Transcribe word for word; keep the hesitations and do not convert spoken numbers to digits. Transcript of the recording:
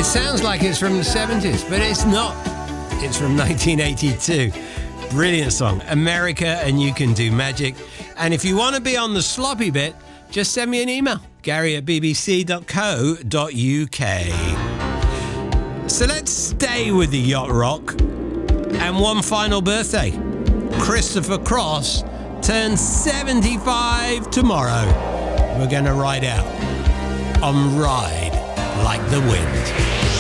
It sounds like it's from the seventies, but it's not. It's from nineteen eighty-two. Brilliant song. America and You Can Do Magic. And if you want to be on the sloppy bit, just send me an email. Gary at b b c dot co dot u k. So let's stay with the yacht rock. And one final birthday. Christopher Cross turns seventy-five tomorrow. We're going to ride out on Ride Like the Wind.